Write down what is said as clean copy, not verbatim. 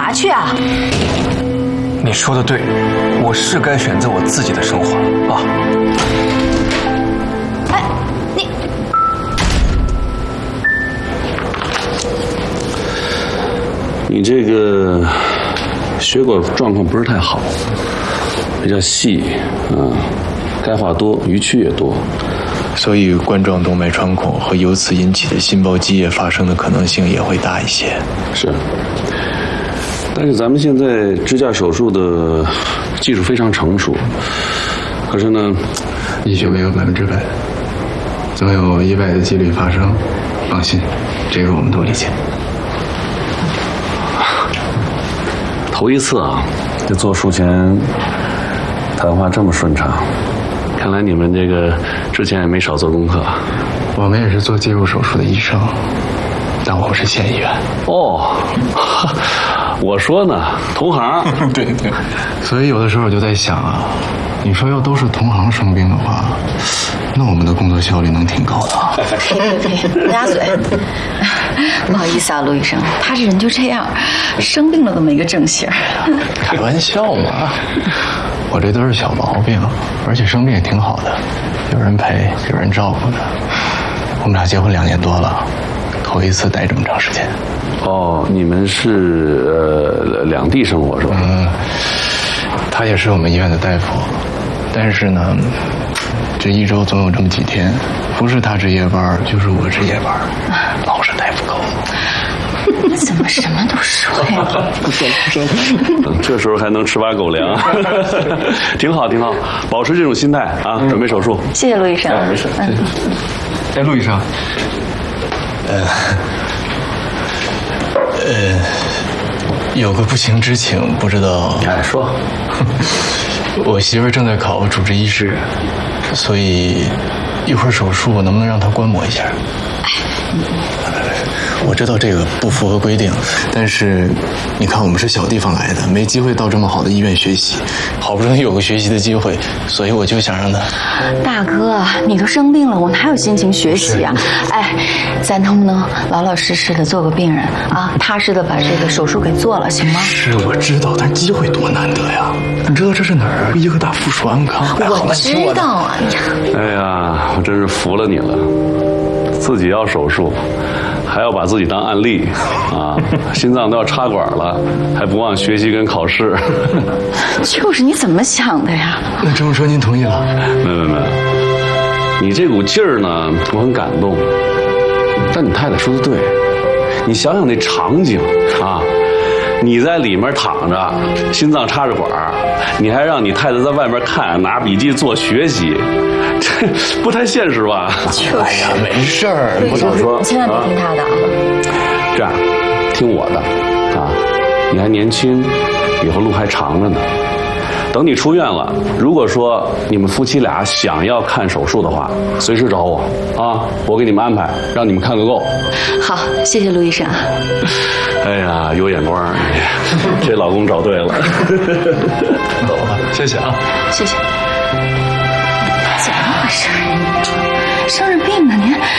哪去啊？ 你说的对，我是该选择我自己的生活了啊。 哎， 你这个血管状况不是太好，比较细啊，钙化多，余区也多， 所以冠状动脉穿孔和由此引起的心包积液发生的可能性也会大一些。 是，但是咱们现在支架手术的技术非常成熟，可是呢， 医学没有100%，总有意外的几率发生。放心，这个我们都理解。 头一次啊，这做术前谈话这么顺畅，看来你们这个之前也没少做功课。 我们也是做介入手术的医生，但我不是县医院。 哦，我说呢，同行。 对对。所以有的时候我就在想啊，你说要都是同行生病的话，那我们的工作效率能挺高的。 呸，鸭嘴。不好意思啊，陆医生，他这人就这样，生病了都没个正形。 开玩笑嘛，我这都是小毛病，而且生病也挺好的，有人陪，有人照顾的。我们俩结婚2年多了，头一次待这么长时间。 哦，你们是两地生活是吧？ 他也是我们医院的大夫，但是呢，这一周总有这么几天，不是他值夜班，就是我值夜班，老是带不够。 怎么什么都说呀？ 这时候还能吃把狗粮，挺好挺好，保持这种心态啊！准备手术。 谢谢陆医生。 没事，谢谢。哎，陆医生，有个不情之请，不知道。 哎，说。 我媳妇儿正在考主治医师，所以一会儿手术我能不能让她观摩一下？我知道这个不符合规定，但是你看我们是小地方来的，没机会到这么好的医院学习，好不容易有个学习的机会，所以我就想让她。 大哥，你都生病了，我哪有心情学习啊？哎，咱能不能老老实实的做个病人啊？踏实的把这个手术给做了，行吗？ 是我知道，但机会多难得呀！你知道这是哪儿？医科大附属安康。 我知道啊。 哎呀，我真是服了你了，自己要手术。还要把自己当案例啊！心脏都要插管了，还不忘学习跟考试。 就是你怎么想的呀？ 那这么说您同意了？ 没，你这股劲儿呢，我很感动。但你太太说的对，你想想那场景啊，你在里面躺着，心脏插着管，你还让你太太在外面看，拿笔记做学习。这不太现实吧？ 就是。 哎呀，没事儿， 我想说， 你千万别听他的啊！ 这样，听我的啊！你还年轻，以后路还长着呢。等你出院了，如果说你们夫妻俩想要看手术的话，随时找我啊！我给你们安排，让你们看个够。 好，谢谢陆医生。 哎呀，有眼光，这老公找对了。 走吧，谢谢啊， 谢谢。怎么回事？生着病呢，您